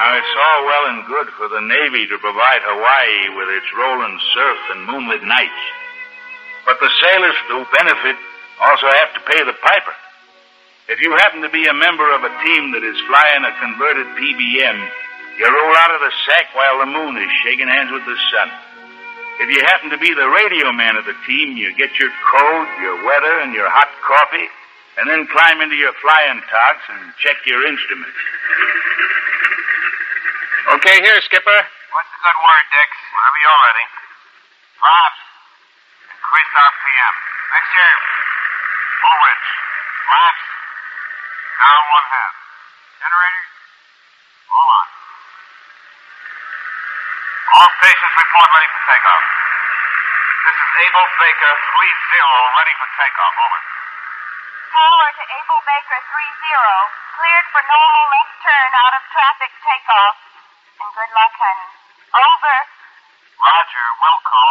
Now, it's all well and good for the Navy to provide Hawaii with its rolling surf and moonlit nights. But the sailors who benefit also have to pay the piper. If you happen to be a member of a team that is flying a converted PBM, you roll out of the sack while the moon is shaking hands with the sun. If you happen to be the radio man of the team, you get your code, your weather, and your hot coffee, and then climb into your flying togs and check your instruments. Okay, here, Skipper. What's the good word, Dix? Whenever you're ready. Props. Increased RPM. Next year. Full ridge. Flaps. Down 1/2. Generators. All on. All stations report ready for takeoff. This is Abel Baker 30 ready for takeoff. Over. Power to Abel Baker 30. Cleared for normal left turn out of traffic takeoff. And good luck, honey. Over. Roger. Wilco